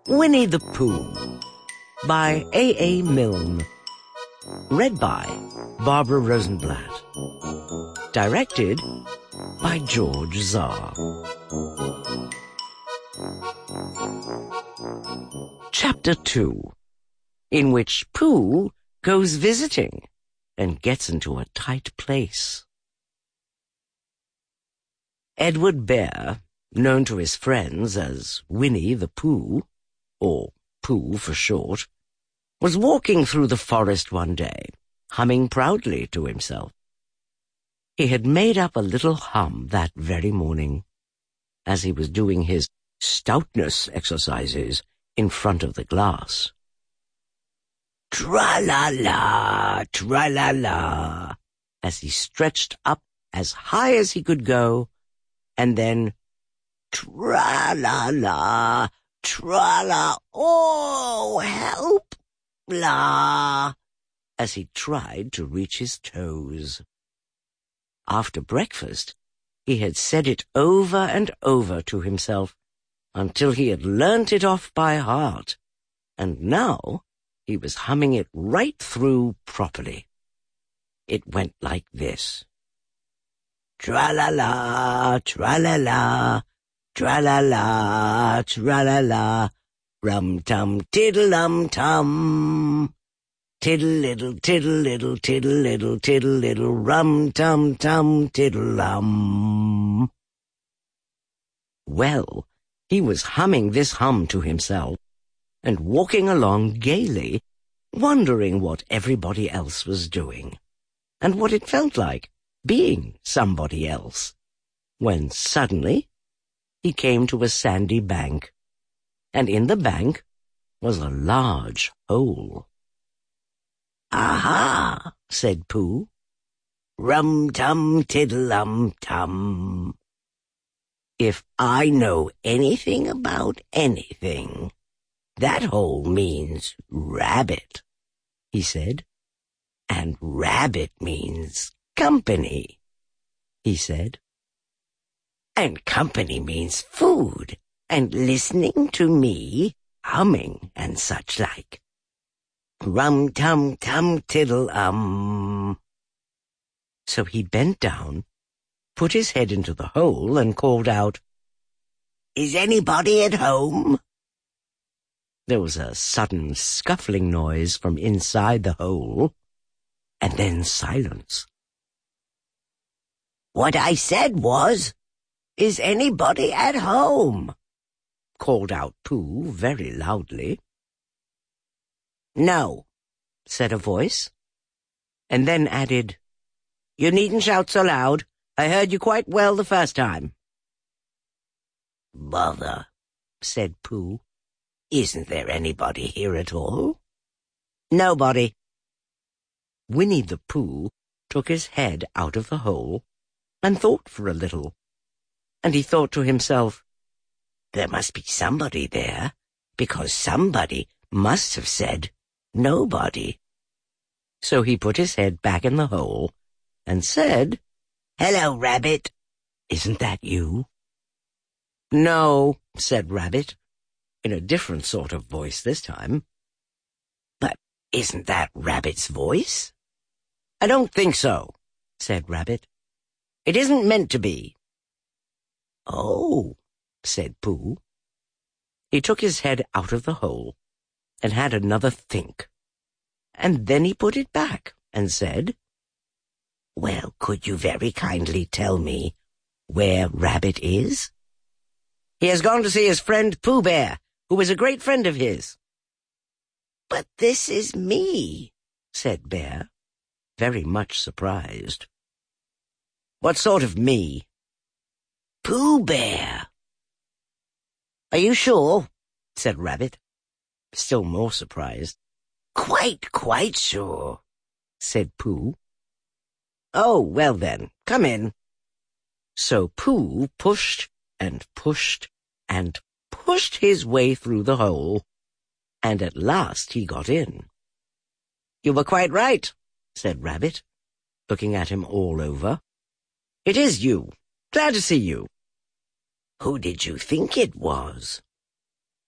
Winnie the Pooh by A. Milne. Read by Barbara Rosenblatt. Directed by George Czar. Chapter 2, in which Pooh goes visiting and gets into a tight place. Edward Bear, known to his friends as Winnie the Pooh, or Pooh for short, was walking through the forest one day, humming proudly to himself. He had made up a little hum that very morning, as he was doing his stoutness exercises in front of the glass. Tra-la-la, tra-la-la, as he stretched up as high as he could go, and then tra-la-la, tra-la, oh, help, la, as he tried to reach his toes. After breakfast, he had said it over and over to himself until he had learnt it off by heart, and now he was humming it right through properly. It went like this. Tra-la-la, tra-la-la, tra-la-la, tra-la-la, rum-tum, tiddle-um-tum. Tiddle-liddle, tiddle-liddle, tiddle-liddle, tiddle-liddle, rum-tum-tum, tiddle-um. Well, he was humming this hum to himself and walking along gaily, wondering what everybody else was doing, and what it felt like being somebody else, when suddenly he came to a sandy bank, and in the bank was a large hole. "Aha!" said Pooh. "Rum-tum-tiddle-um-tum. If I know anything about anything, that hole means rabbit," he said. "And rabbit means company," he said. "And company means food, and listening to me, humming and such like. Rum-tum-tum-tiddle-um." So he bent down, put his head into the hole, and called out, "Is anybody at home?" There was a sudden scuffling noise from inside the hole, and then silence. "What I said was, is anybody at home?" called out Pooh very loudly. "No," said a voice, and then added, "You needn't shout so loud. I heard you quite well the first time." "Bother," said Pooh. "Isn't there anybody here at all?" "Nobody." Winnie the Pooh took his head out of the hole and thought for a little, and he thought to himself, "There must be somebody there, because somebody must have said nobody." So he put his head back in the hole and said, "Hello, Rabbit. Isn't that you?" "No," said Rabbit, in a different sort of voice this time. "But isn't that Rabbit's voice?" "I don't think so," said Rabbit. "It isn't meant to be." "Oh," said Pooh. He took his head out of the hole and had another think, and then he put it back and said, "Well, could you very kindly tell me where Rabbit is?" "He has gone to see his friend Pooh Bear, who is a great friend of his." "But this is me," said Bear, very much surprised. "What sort of me?" "Pooh Bear." "Are you sure?" said Rabbit, still more surprised. Quite sure," said Pooh. "Oh, well then, come in." So Pooh pushed and pushed and pushed his way through the hole, and at last he got in. "You were quite right," said Rabbit, looking at him all over. "It is you. Glad to see you." "Who did you think it was?"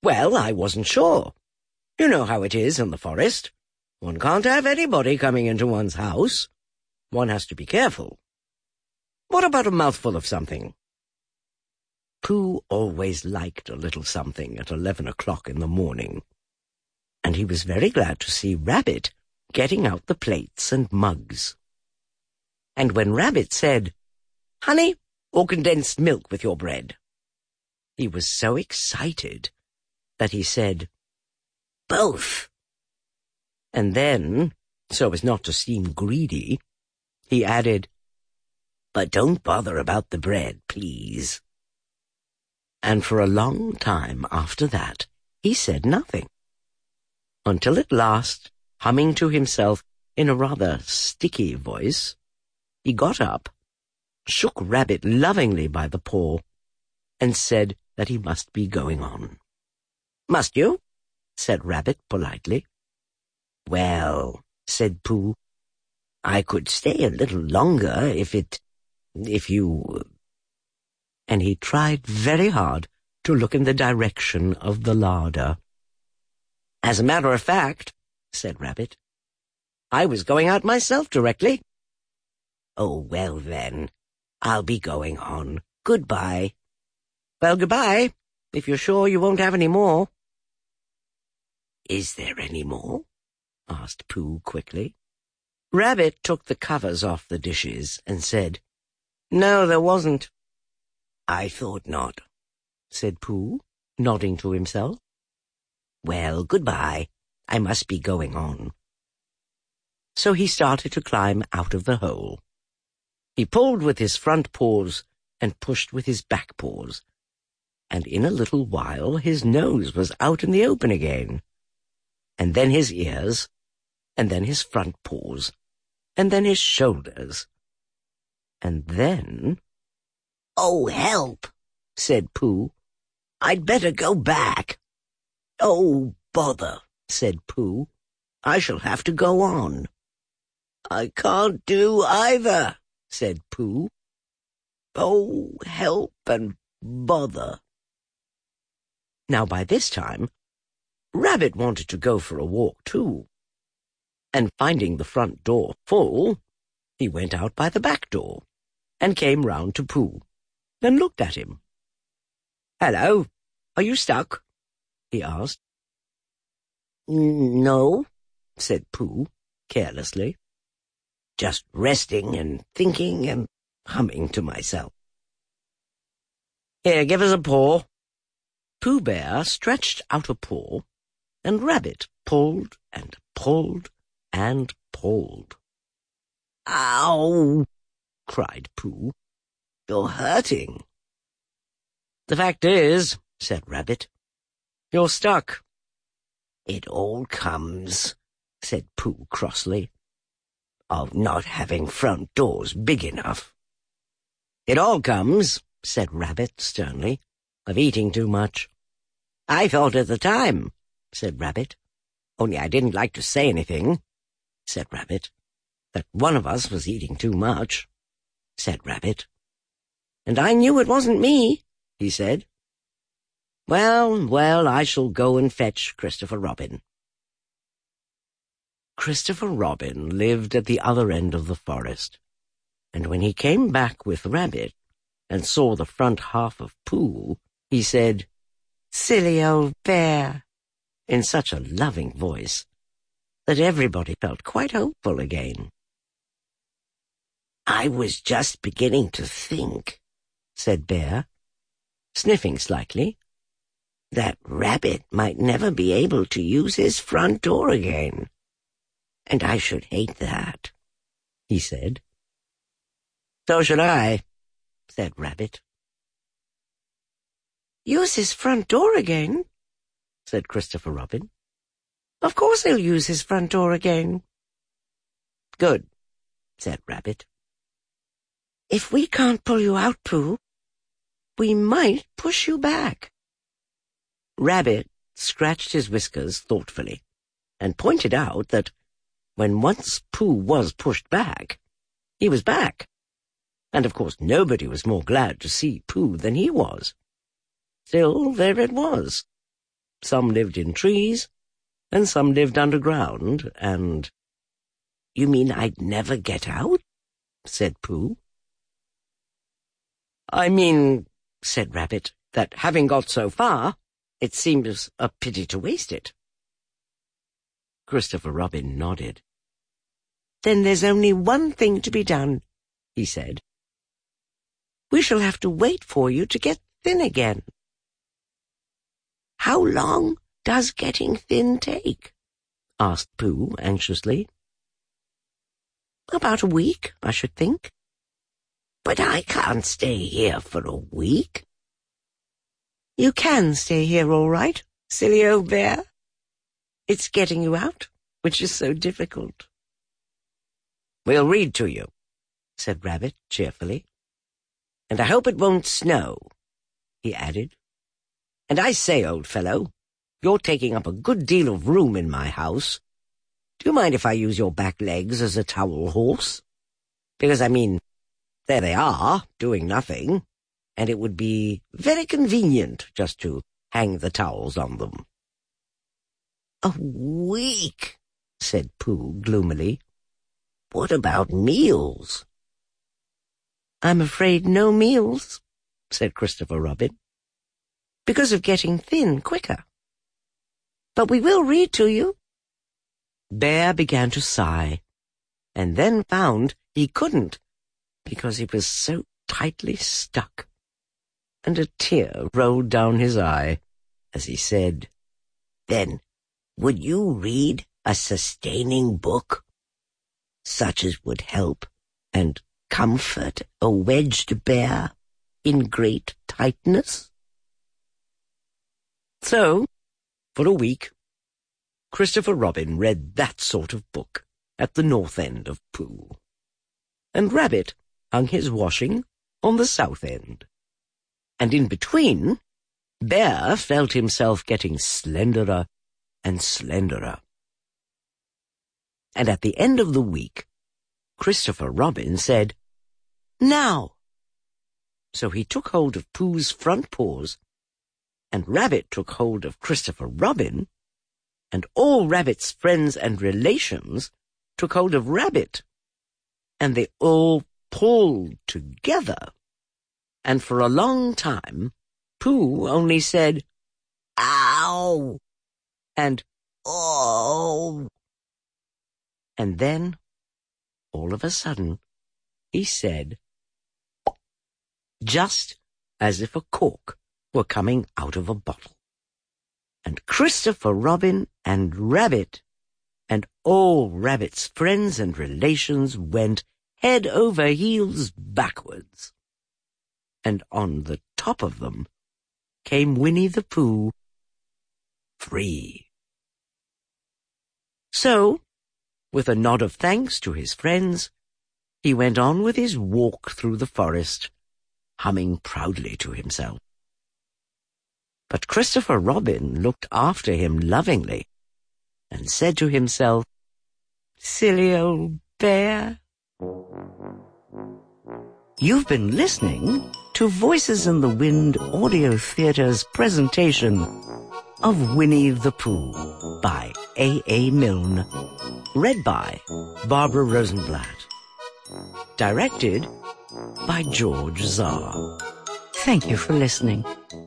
Well, I wasn't sure. You know how it is in the forest. One can't have anybody coming into one's house. One has to be careful. What about a mouthful of something? Pooh always liked a little something at 11 o'clock in the morning, and he was very glad to see Rabbit getting out the plates and mugs. And when Rabbit said, "Honey or condensed milk with your bread?" he was so excited that he said, "Both." And then, so as not to seem greedy, he added, "But don't bother about the bread, please." And for a long time after that, he said nothing, until at last, humming to himself in a rather sticky voice, he got up, shook Rabbit lovingly by the paw, and said that he must be going on. "Must you?" said Rabbit politely. "Well," said Pooh, "I could stay a little longer if you—" And he tried very hard to look in the direction of the larder. "As a matter of fact," said Rabbit, "I was going out myself directly." "Oh, well then, I'll be going on. Goodbye." "Well, goodbye, if you're sure you won't have any more." "Is there any more?" asked Pooh quickly. Rabbit took the covers off the dishes and said, "No, there wasn't." "I thought not," said Pooh, nodding to himself. "Well, goodbye. I must be going on." So he started to climb out of the hole. He pulled with his front paws and pushed with his back paws, and in a little while his nose was out in the open again, and then his ears, and then his front paws, and then his shoulders, and then— "Oh, help!" said Pooh. "I'd better go back." "Oh, bother," said Pooh. "I shall have to go on." "I can't do either," said Pooh. "Oh, help and bother." Now by this time, Rabbit wanted to go for a walk too, and finding the front door full, he went out by the back door and came round to Pooh and looked at him. "Hello, are you stuck?" he asked. "No," said Pooh carelessly. "Just resting and thinking and humming to myself." "Here, give us a paw." Pooh Bear stretched out a paw, and Rabbit pulled and pulled and pulled. "Ow!" cried Pooh. "You're hurting." "The fact is," said Rabbit, "you're stuck." "It all comes," said Pooh crossly, "of not having front doors big enough." "It all comes," said Rabbit sternly, "of eating too much." "I thought at the time," said Rabbit, "only I didn't like to say anything," said Rabbit. "That one of us was eating too much," said Rabbit. "And I knew it wasn't me," he said. Well, well, I shall go and fetch Christopher Robin." Christopher Robin lived at the other end of the forest, and when he came back with Rabbit and saw the front half of Pooh, he said, "Silly old bear," in such a loving voice that everybody felt quite hopeful again. "I was just beginning to think," said Bear, sniffing slightly, "that Rabbit might never be able to use his front door again. And I should hate that," he said. "So should I," said Rabbit. "Use his front door again?" said Christopher Robin. "Of course he'll use his front door again." "Good," said Rabbit. "If we can't pull you out, Pooh, we might push you back." Rabbit scratched his whiskers thoughtfully and pointed out that when once Pooh was pushed back, he was back, and of course nobody was more glad to see Pooh than he was. Still, there it was. Some lived in trees, and some lived underground, and— "You mean I'd never get out?" said Pooh. "I mean," said Rabbit, "that having got so far, it seems a pity to waste it." Christopher Robin nodded. "Then there's only one thing to be done," he said. "We shall have to wait for you to get thin again." "How long does getting thin take?" asked Pooh anxiously. "About a week, I should think." "But I can't stay here for a week." "You can stay here all right, silly old bear. It's getting you out which is so difficult." "We'll read to you," said Rabbit cheerfully. "And I hope it won't snow," he added. "And I say, old fellow, you're taking up a good deal of room in my house. Do you mind if I use your back legs as a towel horse? Because, I mean, there they are, doing nothing, and it would be very convenient just to hang the towels on them." "A week," said Pooh gloomily. "What about meals?" "I'm afraid no meals," said Christopher Robin, "because of getting thin quicker. But we will read to you." Bear began to sigh, and then found he couldn't, because he was so tightly stuck, and a tear rolled down his eye as he said, "Then would you read a sustaining book, such as would help and comfort a wedged bear in great tightness?" So, for a week, Christopher Robin read that sort of book at the north end of Pooh, and Rabbit hung his washing on the south end. And in between, Bear felt himself getting slenderer and slenderer. And at the end of the week, Christopher Robin said, "Now!" So he took hold of Pooh's front paws, and Rabbit took hold of Christopher Robin, and all Rabbit's friends and relations took hold of Rabbit, and they all pulled together. And for a long time, Pooh only said, "Ow!" and "Oh!" And then, all of a sudden, he said, just as if a cork were coming out of a bottle. And Christopher Robin and Rabbit and all Rabbit's friends and relations went head over heels backwards. And on the top of them came Winnie the Pooh, free. So, with a nod of thanks to his friends, he went on with his walk through the forest, humming proudly to himself. But Christopher Robin looked after him lovingly and said to himself, "Silly old bear." You've been listening to Voices in the Wind Audio Theatre's presentation of Winnie the Pooh by A. Milne. Read by Barbara Rosenblatt. Directed by George Czar. Thank you for listening.